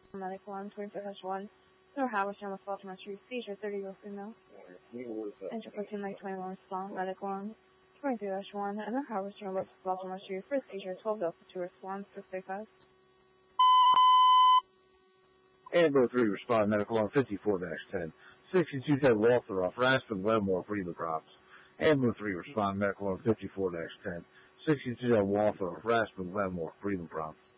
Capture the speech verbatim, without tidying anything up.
Medical on twenty-two dash one. North Howard Street, West Baltimore Street, seizure, thirty-year-old female. Enter fourteen nine twenty-one, respond, medical on twenty-two dash one. And North Howard Street, West Baltimore Street, for seizure, twelve Delta two, respond, six thirty-five. Amber three, respond, medical on fifty-four dash ten. sixty-two ten, Walther off Raspin, Ledmore, Freedom Props. Amber three, respond, medical on fifty-four dash ten. sixty-two ten, Walther off Raspin, Ledmore, Freedom Props.